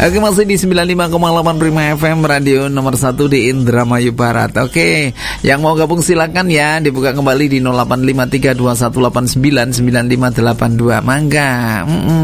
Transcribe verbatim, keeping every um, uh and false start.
Oke, masih di sembilan puluh lima koma delapan Prima F M, radio nomor satu di Indramayu Barat. Oke, yang mau gabung silakan ya, dibuka kembali di nol delapan lima tiga dua satu delapan sembilan sembilan lima delapan dua. Mangga. Mm-mm.